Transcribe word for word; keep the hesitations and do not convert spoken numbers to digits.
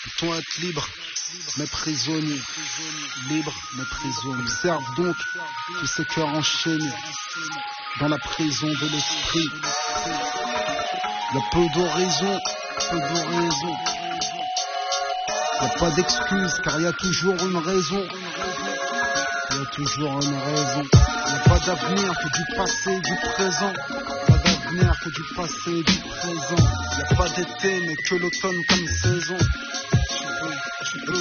Peut-on être libre, mais prisonnier? Libre, mais prisonnier. Observe donc tous ces cœurs enchaînés dans la prison de l'esprit. Il y a peu d'horizon, peu d'horizon. Il n'y a pas d'excuse, car il y a toujours une raison. Il y a toujours une raison. Il n'y a pas d'avenir que du passé et du présent. Pas d'avenir que du passé et du présent. Il n'y a pas d'été, mais que l'automne comme saison. Tu veux, tu veux.